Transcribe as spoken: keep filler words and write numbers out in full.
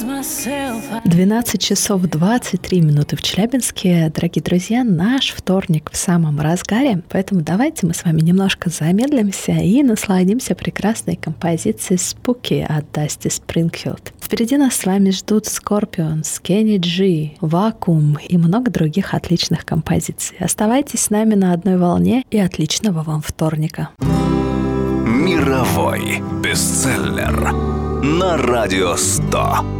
двенадцать часов двадцать три минуты в Челябинске. Дорогие друзья, наш вторник в самом разгаре, поэтому давайте мы с вами немножко замедлимся и насладимся прекрасной композицией «Spooky» от Dusty Springfield. Впереди нас с вами ждут Scorpions, Kenny G, Vacuum и много других отличных композиций. Оставайтесь с нами на одной волне и отличного вам вторника. Мировой бестселлер на Радио сто.